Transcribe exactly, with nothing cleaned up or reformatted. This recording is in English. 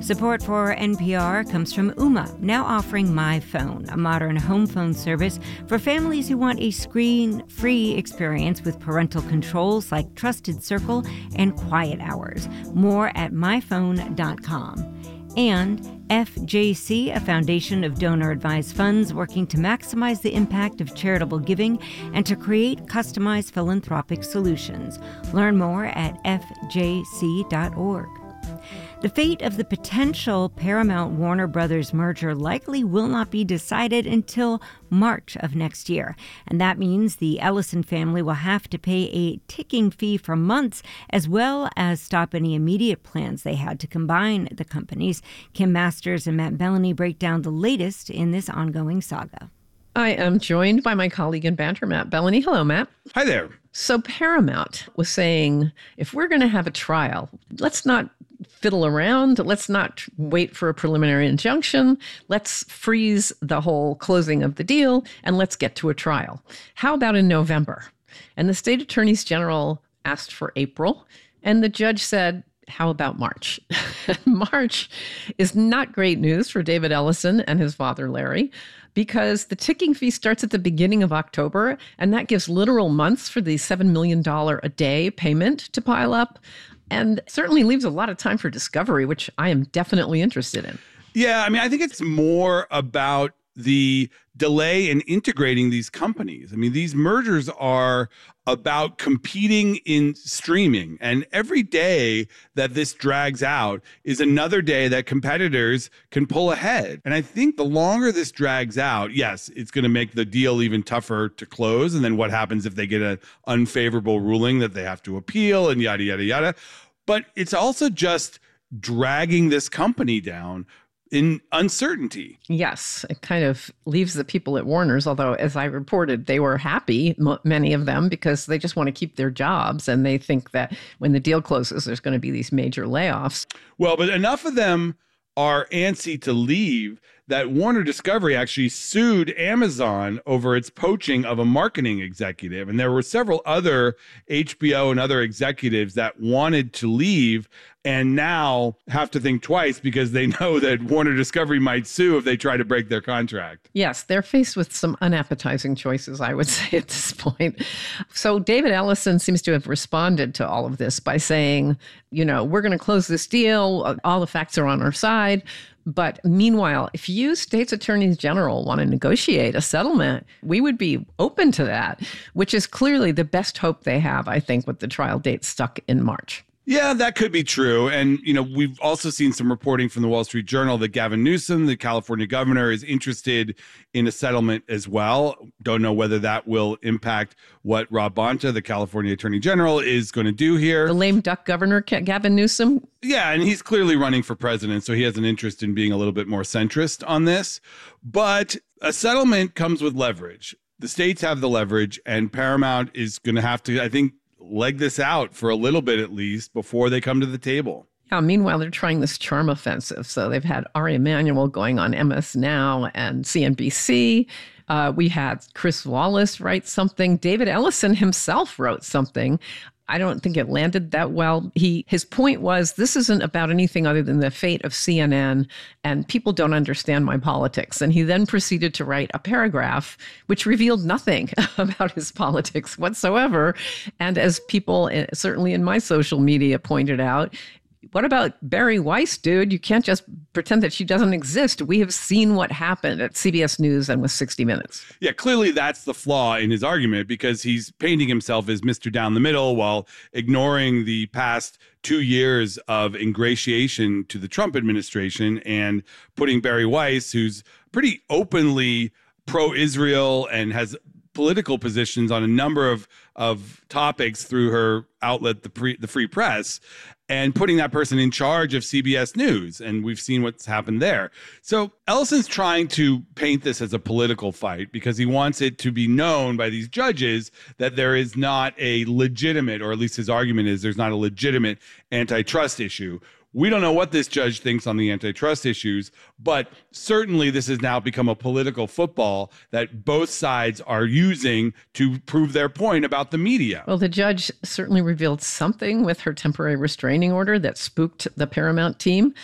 Support for N P R comes from Ooma, now offering My Phone, a modern home phone service for families who want a screen-free experience with parental controls like Trusted Circle and Quiet Hours. More at my phone dot com. And F J C, a foundation of donor-advised funds working to maximize the impact of charitable giving and to create customized philanthropic solutions. Learn more at f j c dot org. The fate of the potential Paramount-Warner Brothers merger likely will not be decided until March of next year. And that means the Ellison family will have to pay a ticking fee for months, as well as stop any immediate plans they had to combine the companies. Kim Masters and Matt Bellany break down the latest in this ongoing saga. I am joined by my colleague in banter, Matt Bellany. Hello, Matt. Hi there. So Paramount was saying, if we're going to have a trial, let's not fiddle around. Let's not wait for a preliminary injunction. Let's freeze the whole closing of the deal and let's get to a trial. How about in November? And the state attorneys general asked for April, and the judge said, how about March? March is not great news for David Ellison and his father, Larry, because the ticking fee starts at the beginning of October, and that gives literal months for the seven million dollars a day payment to pile up, and certainly leaves a lot of time for discovery, which I am definitely interested in. Yeah, I mean, I think it's more about the delay in integrating these companies. I mean, these mergers are about competing in streaming. And every day that this drags out is another day that competitors can pull ahead. And I think the longer this drags out, yes, it's going to make the deal even tougher to close. And then what happens if they get an unfavorable ruling that they have to appeal and yada, yada, yada. But it's also just dragging this company down in uncertainty. Yes, it kind of leaves the people at Warner's, although as I reported, they were happy, m- many of them, because they just want to keep their jobs. And they think that when the deal closes, there's going to be these major layoffs. Well, but enough of them are antsy to leave that Warner Discovery actually sued Amazon over its poaching of a marketing executive. And there were several other H B O and other executives that wanted to leave and now have to think twice because they know that Warner Discovery might sue if they try to break their contract. Yes, they're faced with some unappetizing choices, I would say, at this point. So David Ellison seems to have responded to all of this by saying, you know, we're going to close this deal. All the facts are on our side. But meanwhile, if you state's attorneys general want to negotiate a settlement, we would be open to that, which is clearly the best hope they have, I think, with the trial date stuck in March. Yeah, that could be true. And, you know, we've also seen some reporting from the Wall Street Journal that Gavin Newsom, the California governor, is interested in a settlement as well. Don't know whether that will impact what Rob Bonta, the California attorney general, is going to do here. The lame duck governor, Gavin Newsom? Yeah, and he's clearly running for president, so he has an interest in being a little bit more centrist on this. But a settlement comes with leverage. The states have the leverage, and Paramount is going to have to, I think, leg this out for a little bit at least before they come to the table. Yeah, meanwhile, they're trying this charm offensive. So they've had Ari Emanuel going on M S Now and C N B C. Uh, we had Chris Wallace write something. David Ellison himself wrote something. I don't think it landed that well. He his point was, this isn't about anything other than the fate of C N N, and people don't understand my politics. And he then proceeded to write a paragraph which revealed nothing about his politics whatsoever. And as people, certainly in my social media, pointed out, what about Bari Weiss, dude? You can't just pretend that she doesn't exist. We have seen what happened at C B S News and with sixty minutes. Yeah, clearly that's the flaw in his argument because he's painting himself as Mister Down the Middle while ignoring the past two years of ingratiation to the Trump administration and putting Bari Weiss, who's pretty openly pro-Israel and has political positions on a number of, of topics through her outlet, the, pre, the Free Press, and putting that person in charge of C B S News. And we've seen what's happened there. So Ellison's trying to paint this as a political fight because he wants it to be known by these judges that there is not a legitimate, or at least his argument is there's not a legitimate antitrust issue. We don't know what this judge thinks on the antitrust issues, but certainly this has now become a political football that both sides are using to prove their point about the media. Well, the judge certainly revealed something with her temporary restraining order that spooked the Paramount team.